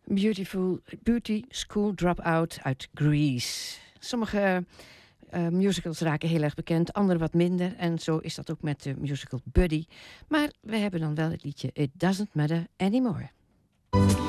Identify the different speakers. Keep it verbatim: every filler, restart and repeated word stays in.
Speaker 1: Beautiful Beauty School Dropout uit Grease. Sommige uh, musicals raken heel erg bekend, andere wat minder. En zo is dat ook met de musical Buddy. Maar we hebben dan wel het liedje It Doesn't Matter Anymore.